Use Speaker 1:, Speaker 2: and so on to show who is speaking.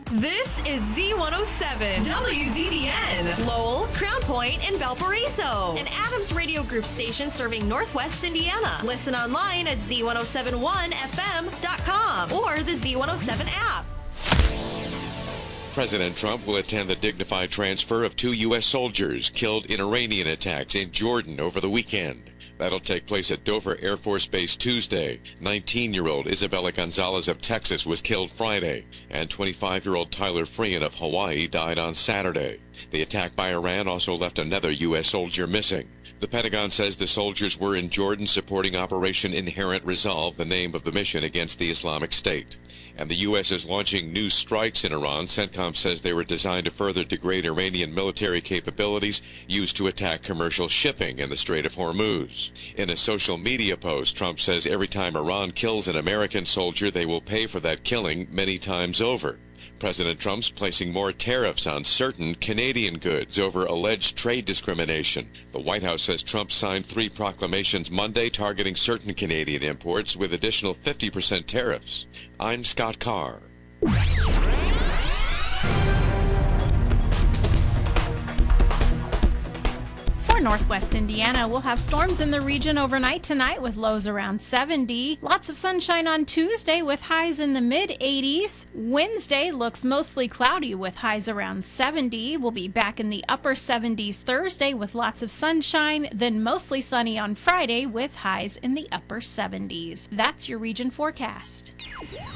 Speaker 1: This is Z107 WZDN, Lowell, Crown Point, and Valparaiso, an Adams Radio Group station serving Northwest Indiana. Listen online at z1071fm.com or the Z107 app.
Speaker 2: President Trump will attend the dignified transfer of 2 U.S. soldiers killed in Iranian attacks in Jordan over the weekend. That'll take place at Dover Air Force Base Tuesday. 19-year-old Isabella Gonzalez of Texas was killed Friday, and 25-year-old Tyler Freehan of Hawaii died on Saturday. The attack by Iran also left another U.S. soldier missing. The Pentagon says the soldiers were in Jordan supporting Operation Inherent Resolve, the name of the mission against the Islamic State. And the U.S. is launching new strikes in Iran. CENTCOM says they were designed to further degrade Iranian military capabilities used to attack commercial shipping in the Strait of Hormuz. In a social media post, Trump says every time Iran kills an American soldier, they will pay for that killing many times over. President Trump's placing more tariffs on certain Canadian goods over alleged trade discrimination. The White House says Trump signed 3 proclamations Monday targeting certain Canadian imports with additional 50% tariffs. I'm Scott Carr.
Speaker 3: Northwest Indiana, we'll have storms in the region overnight tonight with lows around 70. Lots of sunshine on Tuesday with highs in the mid-80s. Wednesday looks mostly cloudy with highs around 70. We'll be back in the upper 70s Thursday with lots of sunshine, then mostly sunny on Friday with highs in the upper 70s. That's your region forecast.